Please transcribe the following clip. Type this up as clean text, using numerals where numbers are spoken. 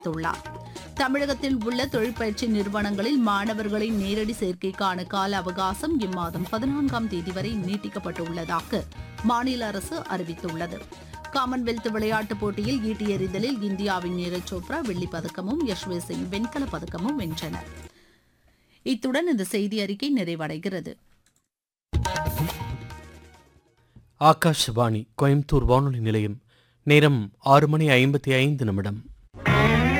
தெரிவித்துள்ளார். தமிழகத்தில் உள்ள தொழிற்பயிற்சி நிறுவனங்களில் மாணவர்களின் நேரடி சேர்க்கைக்கான கால அவகாசம் இம்மாதம் 14ஆம் தேதி வரை நீட்டிக்கப்பட்டுள்ளதாக மாநில அரசு அறிவித்துள்ளது. காமன்வெல்த் விளையாட்டுப் போட்டியில் ஈட்டி எறிதலில் இந்தியாவின் நீரஜ் சோப்ரா வெள்ளிப் பதக்கமும் யஷ்வீர் சிங் வெண்கலப் பதக்கமும் வென்றனர். இத்துடன் இந்த செய்தி அறிக்கை நிறைவடைகிறது. ஆகாஷவாணி கோயம்புத்தூர் வானொலி நிலையம். நேரம் 6:55.